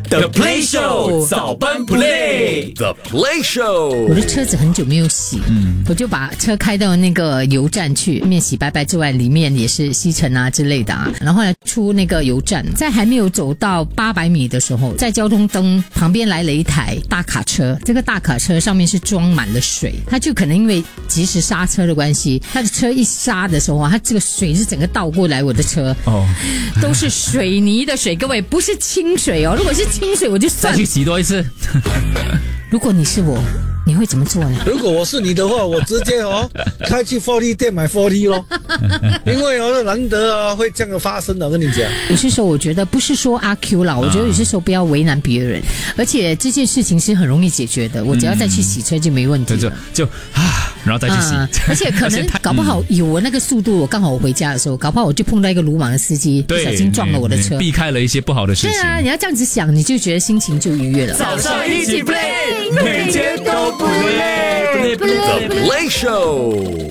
The Play Show 早班 Play The Play Show。 我的车子很久没有洗，我就把车开到那个油站去，面洗白白之外，里面也是吸尘啊之类的啊。然后呢，出那个油站，在还没有走到800米的时候，在交通灯旁边来了一台大卡车，这个大卡车上面是装满了水，它就可能因为及时刹车的关系，它的车一刹的时候啊，它这个水是整个倒过来我的车，都是水泥的水，各位不是清水哦，如果是清水我就算了。 再去洗多一次。 如果你是我，你会怎么做呢？ 如果我是你的话，我直接开去4D店买4D咯，因为难得会这样的发生的，我跟你讲。 有些时候我觉得不是说阿 Q 啦，我觉得有些时候不要为难别人，而且这件事情是很容易解决的，我只要再去洗车就没问题了。 然后再去洗。 而且可能搞不好有我那个速度，我刚好我回家的时候，搞不好我就碰到一个鲁莽的司机，不小心撞了我的车， 避开了一些不好的事情。 对啊，你要这样子想，你就觉得心情就愉悦了。 早上一起 play， 每天都不累。 The Play Show。